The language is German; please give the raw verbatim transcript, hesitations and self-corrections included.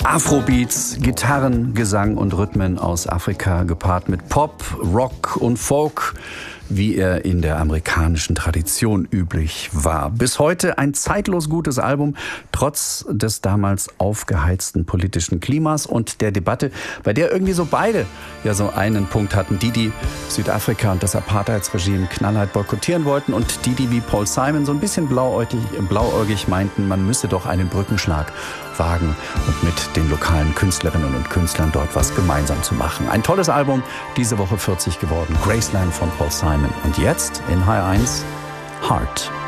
Afrobeats, Gitarren, Gesang und Rhythmen aus Afrika gepaart mit Pop, Rock und Folk, wie er in der amerikanischen Tradition üblich war. Bis heute ein zeitlos gutes Album, trotz des damals aufgeheizten politischen Klimas und der Debatte, bei der irgendwie so beide ja so einen Punkt hatten. Die, die Südafrika und das Apartheidsregime knallhart boykottieren wollten, und die, die wie Paul Simon so ein bisschen blauäugig, blauäugig meinten, man müsse doch einen Brückenschlag wagen und mit den lokalen Künstlerinnen und Künstlern dort was gemeinsam zu machen. Ein tolles Album, diese Woche vierzig geworden, Graceland von Paul Simon. Und jetzt in H R eins, Heart.